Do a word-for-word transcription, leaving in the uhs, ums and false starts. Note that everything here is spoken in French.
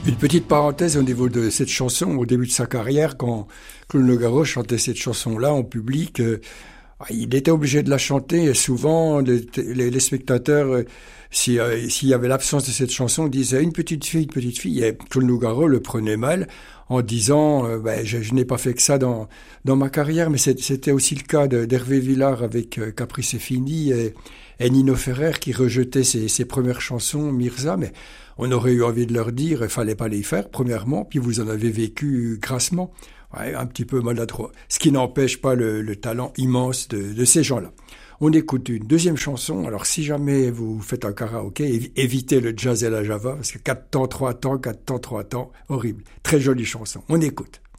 Une petite parenthèse au niveau de cette chanson, au début de sa carrière, quand Claude Nougaro chantait cette chanson-là en public, euh, il était obligé de la chanter et souvent les, les, les spectateurs, euh, si, euh, s'il y avait l'absence de cette chanson, disaient une petite fille, une petite fille, et Claude Nougaro le prenait mal en disant euh, ben, je, je n'ai pas fait que ça dans, dans ma carrière, mais c'était aussi le cas de, d'Hervé Villard avec euh, Capri c'est fini et, et Nino Ferrer qui rejetait ses, ses premières chansons, Mirza, mais on aurait eu envie de leur dire, il fallait pas les faire, premièrement, puis vous en avez vécu grassement. Ouais, un petit peu maladroit. Ce qui n'empêche pas le, le talent immense de, de ces gens-là. On écoute une deuxième chanson. Alors, si jamais vous faites un karaoké, évitez le jazz et la java, parce que quatre temps, trois temps, quatre temps, trois temps, horrible. Très jolie chanson. On écoute.